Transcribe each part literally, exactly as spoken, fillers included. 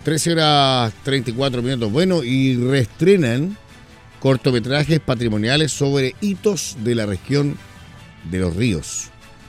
trece horas treinta y cuatro minutos. Bueno, y reestrenan cortometrajes patrimoniales sobre hitos de la región de Los Ríos.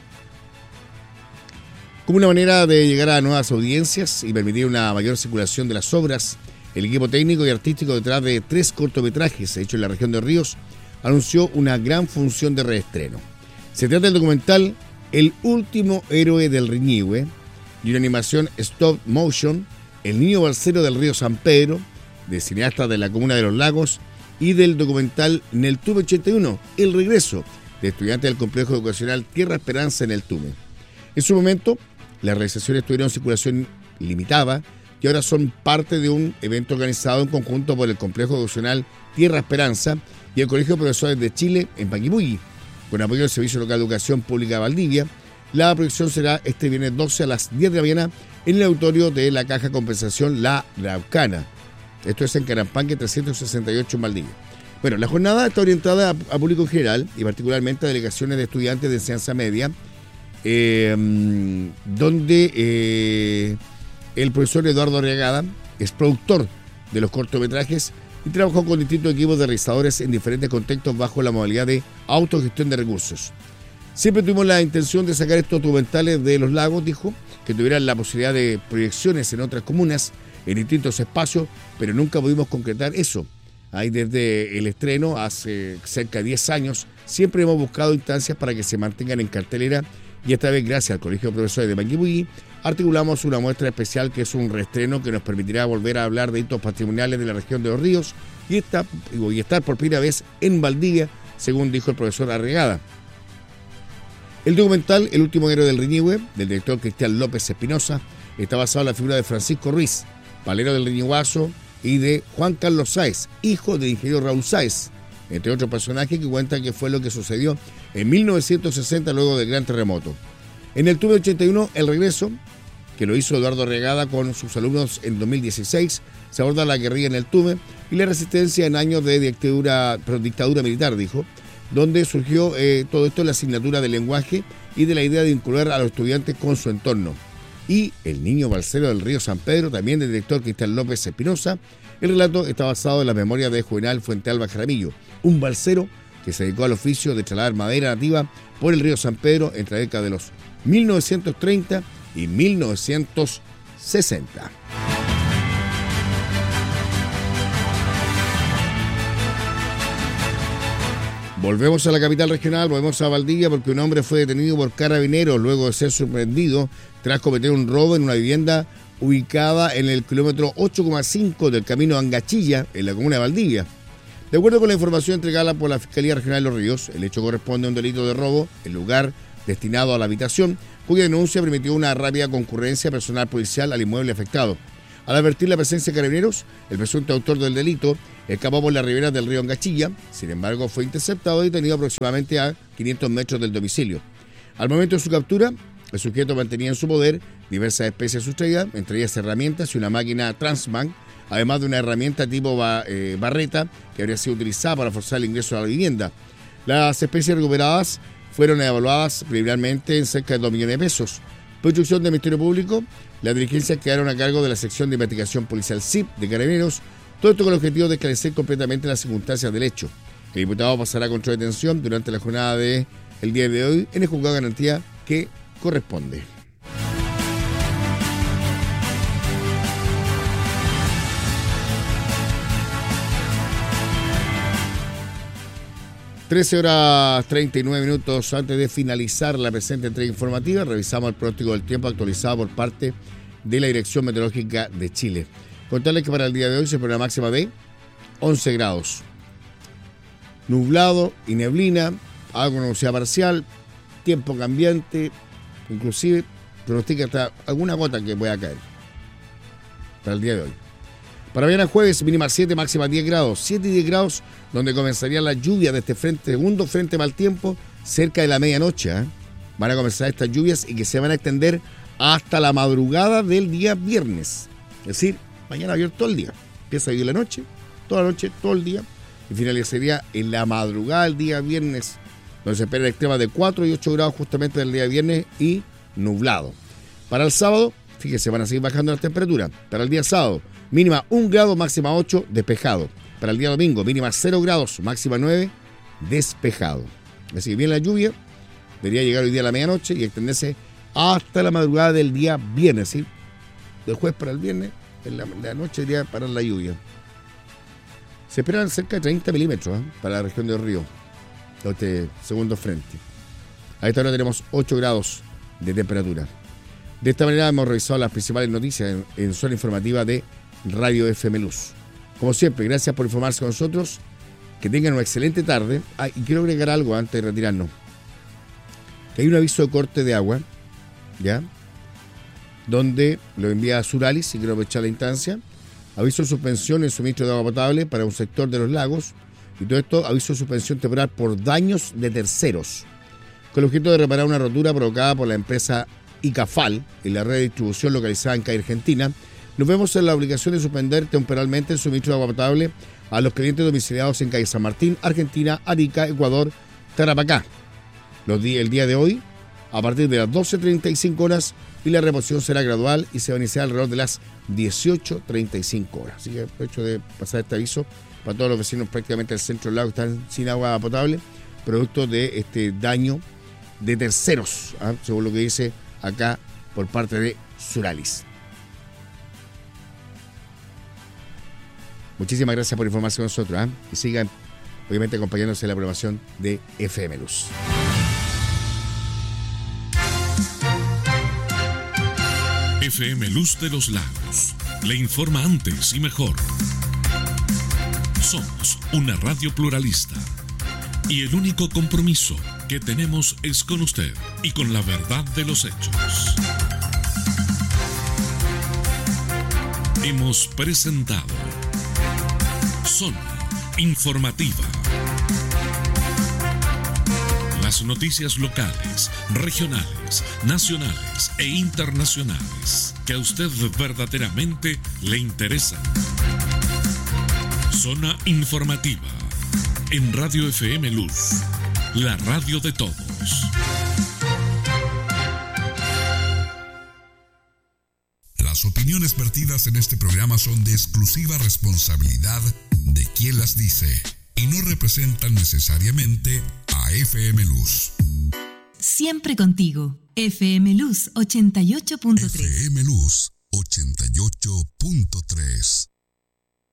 Como una manera de llegar a nuevas audiencias y permitir una mayor circulación de las obras, el equipo técnico y artístico detrás de tres cortometrajes hechos en la región de Los Ríos anunció una gran función de reestreno. Se trata del documental El último héroe del Riñihue y una animación stop motion, El niño balsero del río San Pedro, de cineastas de la comuna de Los Lagos, y del documental Neltume ochenta y uno, El regreso, de estudiantes del complejo educacional Tierra Esperanza en el Tume. En su momento, las realizaciones tuvieron circulación limitada y ahora son parte de un evento organizado en conjunto por el complejo educacional Tierra Esperanza y el Colegio de Profesores de Chile en Panguipulli, con apoyo del Servicio Local de Educación Pública de Valdivia. La proyección será este viernes doce a las diez de la mañana en el auditorio de la Caja Compensación La Araucana. Esto es en Carampanque trescientos sesenta y ocho en Valdivia. Bueno, la jornada está orientada a, a público en general y particularmente a delegaciones de estudiantes de enseñanza media, eh, donde eh, el profesor Eduardo Arriagada es productor de los cortometrajes y trabajó con distintos equipos de realizadores en diferentes contextos bajo la modalidad de autogestión de recursos. Siempre tuvimos la intención de sacar estos documentales de Los Lagos, dijo, que tuvieran la posibilidad de proyecciones en otras comunas, en distintos espacios, pero nunca pudimos concretar eso. Ahí desde el estreno, hace cerca de diez años, siempre hemos buscado instancias para que se mantengan en cartelera y esta vez, gracias al Colegio de Profesores de Panguipulli, articulamos una muestra especial que es un reestreno que nos permitirá volver a hablar de hitos patrimoniales de la región de Los Ríos y, esta, y estar por primera vez en Valdivia, según dijo el profesor Arriagada. El documental El último héroe del Riñihue, del director Cristian López Espinosa, está basado en la figura de Francisco Ruiz, palero del Riñihuazo, y de Juan Carlos Sáez, hijo del ingeniero Raúl Sáez, entre otros personajes que cuentan que fue lo que sucedió en mil novecientos sesenta luego del gran terremoto. En el Tume ochenta y uno, El regreso, que lo hizo Eduardo Arriagada con sus alumnos en dos mil dieciséis, se aborda la guerrilla en el Tume y la resistencia en años de dictadura, dictadura militar, dijo, donde surgió eh, todo esto en la asignatura de lenguaje y de la idea de vincular a los estudiantes con su entorno. Y El niño balsero del río San Pedro, también del director Cristian López Espinosa. El relato está basado en la memoria de Juvenal Fuentealba Jaramillo, un balsero que se dedicó al oficio de trasladar madera nativa por el río San Pedro entre la década de los mil novecientos treinta y mil novecientos sesenta. Volvemos a la capital regional, volvemos a Valdivia porque un hombre fue detenido por carabineros luego de ser sorprendido tras cometer un robo en una vivienda ubicada en el kilómetro ocho coma cinco del camino Angachilla, en la comuna de Valdivia. De acuerdo con la información entregada por la Fiscalía Regional de Los Ríos, el hecho corresponde a un delito de robo en lugar destinado a la habitación, cuya denuncia permitió una rápida concurrencia personal policial al inmueble afectado. Al advertir la presencia de carabineros, el presunto autor del delito escapó por la ribera del río Angachilla. Sin embargo, fue interceptado y detenido aproximadamente a quinientos metros del domicilio. Al momento de su captura, el sujeto mantenía en su poder diversas especies sustraídas, entre ellas herramientas y una máquina Transman, además de una herramienta tipo ba, eh, barreta que habría sido utilizada para forzar el ingreso a la vivienda. Las especies recuperadas fueron evaluadas preliminarmente en cerca de dos millones de pesos. Por instrucción del Ministerio Público, las diligencias quedaron a cargo de la sección de investigación policial S I P de Carabineros, todo esto con el objetivo de esclarecer completamente las circunstancias del hecho. El diputado pasará a control de detención durante la jornada del día de hoy en el juzgado de garantía que corresponde. trece horas treinta y nueve minutos antes de finalizar la presente entrega informativa, revisamos el pronóstico del tiempo actualizado por parte de la Dirección Meteorológica de Chile. Contarles que para el día de hoy se espera una máxima de once grados. Nublado y neblina, algo de nubosidad parcial, tiempo cambiante, inclusive pronostica hasta alguna gota que pueda caer para el día de hoy. Para mañana jueves, mínima siete, máxima diez grados. siete y diez grados, donde comenzaría la lluvia de este frente, segundo frente mal tiempo, cerca de la medianoche. ¿eh? Van a comenzar estas lluvias y que se van a extender hasta la madrugada del día viernes. Es decir, mañana abierto todo el día. Empieza hoy en la noche, toda la noche, todo el día. Y finalizaría en la madrugada del día viernes, donde se espera extrema de cuatro y ocho grados justamente del día viernes y nublado. Para el sábado, fíjese, van a seguir bajando las temperaturas. Para el día sábado, mínima un grado, máxima ocho, despejado. Para el día domingo, mínima cero grados, máxima nueve, despejado. Así que bien la lluvia, debería llegar hoy día a la medianoche y extenderse hasta la madrugada del día viernes, ¿sí? Del jueves para el viernes, en la, la noche debería parar la lluvia. Se esperan cerca de treinta milímetros, ¿eh? Para la región de Río, este segundo frente. A esta hora tenemos ocho grados de temperatura. De esta manera hemos revisado las principales noticias en, en zona informativa de Radio F M Luz. Como siempre, gracias por informarse con nosotros. Que tengan una excelente tarde. Ah, y quiero agregar algo antes de retirarnos. Que hay un aviso de corte de agua, ¿ya? Donde lo envía a Suralis, y quiero aprovechar la instancia. Aviso de suspensión en suministro de agua potable para un sector de los lagos. Y todo esto, aviso de suspensión temporal por daños de terceros. Con el objeto de reparar una rotura provocada por la empresa Icafal en la red de distribución localizada en Calle Argentina. Nos vemos en la obligación de suspender temporalmente el suministro de agua potable a los clientes domiciliados en calle San Martín, Argentina, Arica, Ecuador, Tarapacá. Los días, el día de hoy, a partir de las doce treinta y cinco horas, y la reposición será gradual y se va a iniciar alrededor de las dieciocho treinta y cinco horas. Así que aprovecho de pasar este aviso para todos los vecinos prácticamente del centro del lago que están sin agua potable, producto de este daño de terceros, ¿eh? Según lo que dice acá por parte de Suralis. Muchísimas gracias por informarse con nosotros, ¿eh? Y sigan, obviamente, acompañándose en la programación de F M Luz. F M Luz de los Lagos le informa antes y mejor. Somos una radio pluralista y el único compromiso que tenemos es con usted y con la verdad de los hechos. Hemos presentado Zona Informativa. Las noticias locales, regionales, nacionales e internacionales que a usted verdaderamente le interesan. Zona Informativa en Radio F M Luz, la radio de todos. Las opiniones vertidas en este programa son de exclusiva responsabilidad de quien las dice y no representan necesariamente a F M Luz. Siempre contigo. F M Luz ochenta y ocho punto tres. F M Luz ochenta y ocho punto tres.